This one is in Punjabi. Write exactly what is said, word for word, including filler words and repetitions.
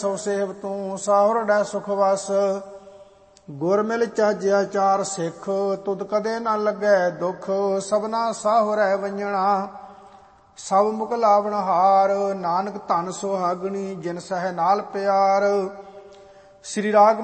ਸੋ ਸੇਵ ਤੂੰ ਸਾਹੁਰ ਡੈ ਸੁਖ ਵਸ। ਗੁਰ ਮਿਲ ਚਾਜਿਆ ਚਾਰ ਸਿੱਖ ਤੁਧ ਕਦੇ ਨਾ ਲੱਗੈ ਦੁਖ। ਸਭਨਾ ਸਾਹੁਰੈ ਵੰਜਣਾ ਸਭ ਮੁਖ ਲਾਵਣ ਹਾਰ। ਨਾਨਕ ਧਨ ਸੁਹਾਗਣੀ ਜਿਨ ਸਹਿ ਨਾਲ ਪਿਆਰ। ਸ੍ਰੀ ਰਾਗ